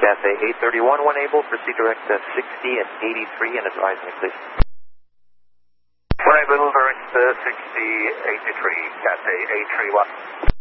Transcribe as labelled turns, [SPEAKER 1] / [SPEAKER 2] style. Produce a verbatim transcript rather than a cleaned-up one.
[SPEAKER 1] Cathay eight thirty-one, one able, proceed direct to sixty and eighty-three and advise me, please.
[SPEAKER 2] One able, direct to sixty, eighty-three, Cathay eight three one.